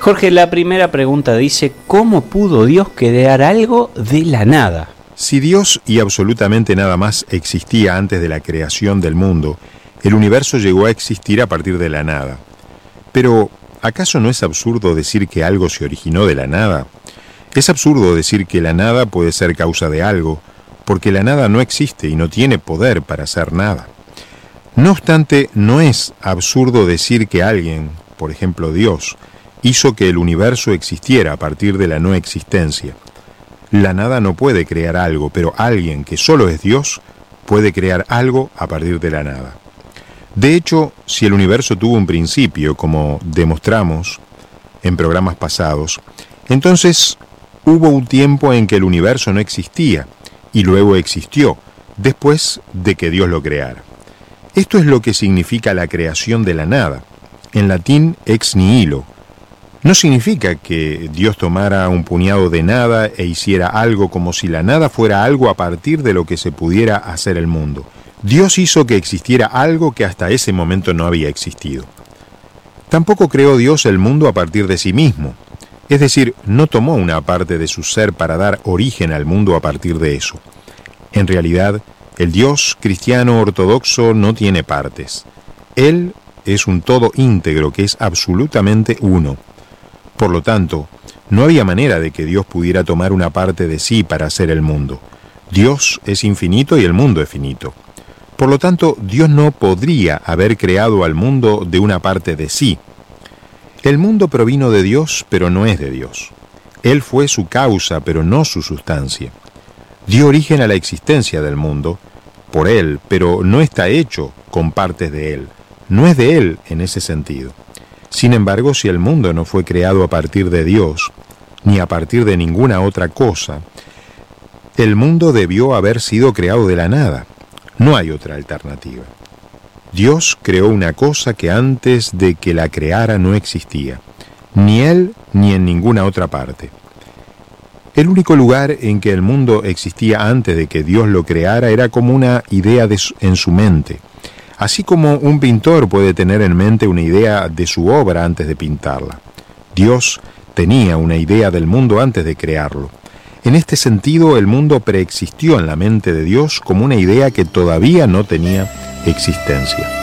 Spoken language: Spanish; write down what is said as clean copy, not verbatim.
Jorge, la primera pregunta dice, ¿cómo pudo Dios crear algo de la nada? Si Dios y absolutamente nada más existía antes de la creación del mundo, el universo llegó a existir a partir de la nada. Pero, ¿acaso no es absurdo decir que algo se originó de la nada? Es absurdo decir que la nada puede ser causa de algo, porque la nada no existe y no tiene poder para hacer nada. No obstante, no es absurdo decir que alguien, por ejemplo Dios, hizo que el universo existiera a partir de la no existencia. La nada no puede crear algo, pero alguien que solo es Dios puede crear algo a partir de la nada. De hecho, si el universo tuvo un principio, como demostramos en programas pasados, entonces hubo un tiempo en que el universo no existía y luego existió, después de que Dios lo creara. Esto es lo que significa la creación de la nada, en latín ex nihilo. No significa que Dios tomara un puñado de nada e hiciera algo como si la nada fuera algo a partir de lo que se pudiera hacer el mundo. Dios hizo que existiera algo que hasta ese momento no había existido. Tampoco creó Dios el mundo a partir de sí mismo, es decir, no tomó una parte de su ser para dar origen al mundo a partir de eso. En realidad, el Dios cristiano ortodoxo no tiene partes. Él es un todo íntegro que es absolutamente uno. Por lo tanto, no había manera de que Dios pudiera tomar una parte de sí para hacer el mundo. Dios es infinito y el mundo es finito. Por lo tanto, Dios no podría haber creado al mundo de una parte de sí. El mundo provino de Dios, pero no es de Dios. Él fue su causa, pero no su sustancia. Dio origen a la existencia del mundo por Él, pero no está hecho con partes de Él. No es de Él en ese sentido. Sin embargo, si el mundo no fue creado a partir de Dios, ni a partir de ninguna otra cosa, el mundo debió haber sido creado de la nada. No hay otra alternativa. Dios creó una cosa que antes de que la creara no existía, ni Él ni en ninguna otra parte. El único lugar en que el mundo existía antes de que Dios lo creara era como una idea en su mente, así como un pintor puede tener en mente una idea de su obra antes de pintarla. Dios tenía una idea del mundo antes de crearlo. En este sentido, el mundo preexistió en la mente de Dios como una idea que todavía no tenía existencia.